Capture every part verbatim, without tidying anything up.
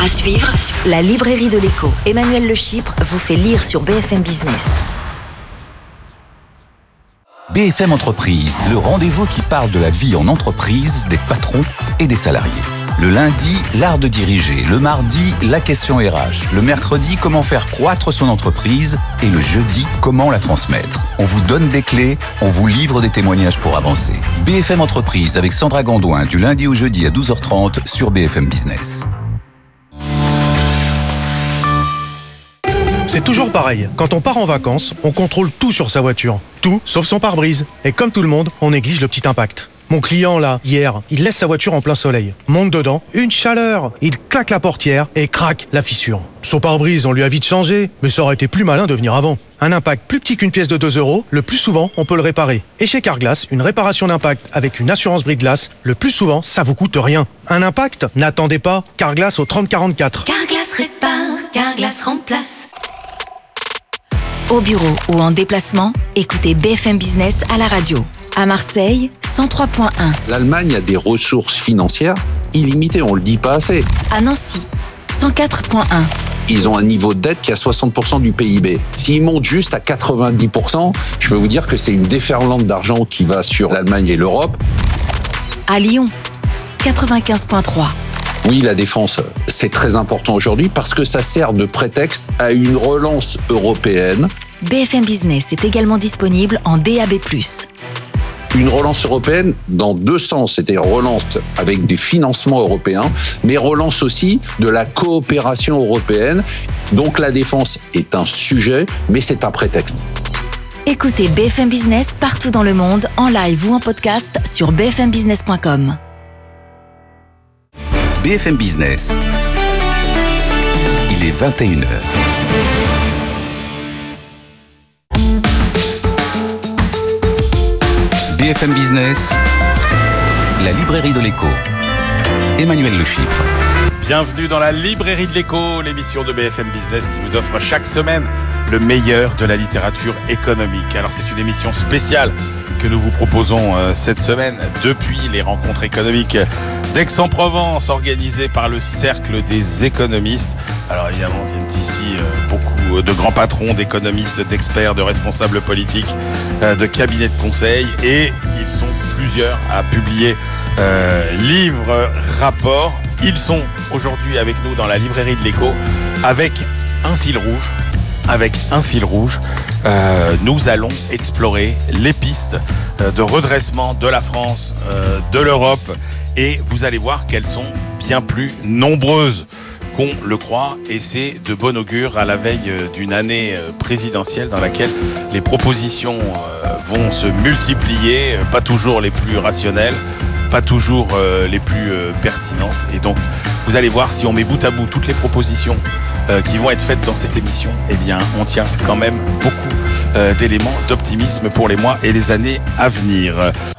À suivre, la librairie de l'écho. Emmanuel Le Chypre vous fait lire sur B F M Business. B F M Entreprise, le rendez-vous qui parle de la vie en entreprise, des patrons et des salariés. Le lundi, l'art de diriger. Le mardi, la question R H. Le mercredi, comment faire croître son entreprise. Et le jeudi, comment la transmettre. On vous donne des clés, on vous livre des témoignages pour avancer. B F M Entreprise avec Sandra Gondouin, du lundi au jeudi à douze heures trente sur B F M Business. C'est toujours pareil. Quand on part en vacances, on contrôle tout sur sa voiture. Tout, sauf son pare-brise. Et comme tout le monde, on néglige le petit impact. Mon client, là, hier, il laisse sa voiture en plein soleil. Monte dedans, une chaleur. Il claque la portière et craque la fissure. Son pare-brise, on lui a vite changé, mais ça aurait été plus malin de venir avant. Un impact plus petit qu'une pièce de deux euros, le plus souvent, on peut le réparer. Et chez Carglass, une réparation d'impact avec une assurance brise-glace, le plus souvent, ça vous coûte rien. Un impact ? N'attendez pas. Carglass au trente quarante-quatre. Carglass répare, Carglass remplace. Au bureau ou en déplacement, écoutez B F M Business à la radio. À Marseille, cent trois virgule un. L'Allemagne a des ressources financières illimitées, on le dit pas assez. À Nancy, cent quatre virgule un. Ils ont un niveau de dette qui est à soixante pour cent du P I B. S'ils montent juste à quatre-vingt-dix pour cent, je peux vous dire que c'est une déferlante d'argent qui va sur l'Allemagne et l'Europe. À Lyon, quatre-vingt-quinze virgule trois. Oui, la défense, c'est très important aujourd'hui parce que ça sert de prétexte à une relance européenne. B F M Business est également disponible en D A B plus. Une relance européenne dans deux sens, c'est-à-dire relance avec des financements européens, mais relance aussi de la coopération européenne. Donc la défense est un sujet, mais c'est un prétexte. Écoutez B F M Business partout dans le monde, en live ou en podcast sur b f m business point com. B F M Business. Il est vingt et une heures. B F M Business, la librairie de l'écho. Emmanuel Le Chypre. Bienvenue dans la librairie de l'écho, l'émission de B F M Business qui vous offre chaque semaine le meilleur de la littérature économique. Alors c'est une émission spéciale que nous vous proposons euh, cette semaine depuis les rencontres économiques d'Aix-en-Provence organisées par le Cercle des économistes. Alors évidemment, viennent ici euh, beaucoup de grands patrons, d'économistes, d'experts, de responsables politiques, euh, de cabinets de conseil, et ils sont plusieurs à publier euh, livres, rapports. Ils sont aujourd'hui avec nous dans la librairie de l'écho avec un fil rouge. Avec un fil rouge, euh, nous allons explorer les pistes euh, de redressement de la France, euh, de l'Europe, et vous allez voir qu'elles sont bien plus nombreuses qu'on le croit, et c'est de bon augure à la veille euh, d'une année euh, présidentielle dans laquelle les propositions euh, vont se multiplier, euh, pas toujours les plus rationnelles, pas toujours euh, les plus euh, pertinentes, et donc vous allez voir, si on met bout à bout toutes les propositions Euh, qui vont être faites dans cette émission, eh bien, on tient quand même beaucoup euh, d'éléments d'optimisme pour les mois et les années à venir.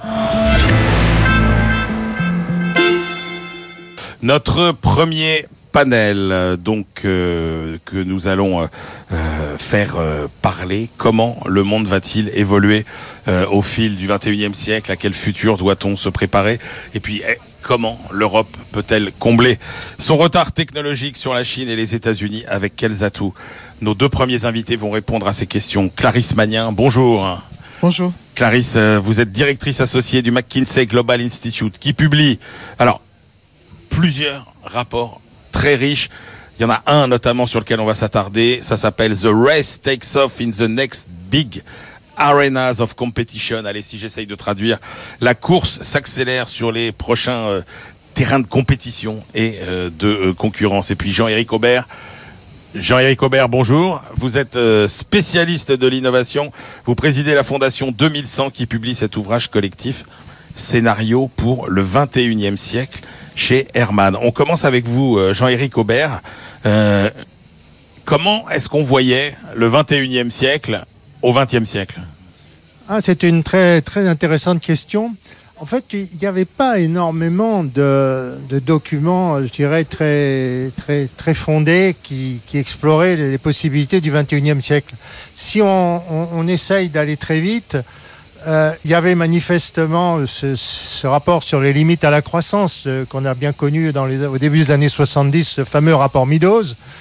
Notre premier panel, euh, donc, euh, que nous allons euh, euh, faire euh, parler. Comment le monde va-t-il évoluer euh, au fil du vingt et unième siècle? À quel futur doit-on se préparer? Et puis, eh, comment l'Europe peut-elle combler son retard technologique sur la Chine et les États-Unis? Avec quels atouts? Nos deux premiers invités vont répondre à ces questions. Clarisse Magnin, bonjour. Bonjour. Clarisse, vous êtes directrice associée du McKinsey Global Institute qui publie alors plusieurs rapports très riches. Il y en a un notamment sur lequel on va s'attarder. Ça s'appelle The Race Takes Off in the Next Big Arenas of Competition. Allez, si j'essaye de traduire, la course s'accélère sur les prochains euh, terrains de compétition et euh, de euh, concurrence. Et puis Jean-Éric Aubert. Jean-Éric Aubert, bonjour. Vous êtes euh, spécialiste de l'innovation. Vous présidez la fondation deux mille cent qui publie cet ouvrage collectif Scénario pour le vingt et unième siècle chez Hermann. On commence avec vous, euh, Jean-Éric Aubert. Euh, comment est-ce qu'on voyait le vingt et unième siècle au vingtième siècle? Ah, c'est une très, très intéressante question. En fait, il n'y avait pas énormément de, de documents, je dirais, très, très, très fondés qui, qui exploraient les possibilités du vingt et unième siècle. Si on, on, on essaye d'aller très vite, euh, il y avait manifestement ce, ce rapport sur les limites à la croissance euh, qu'on a bien connu dans les, au début des années soixante-dix, ce fameux rapport Meadows,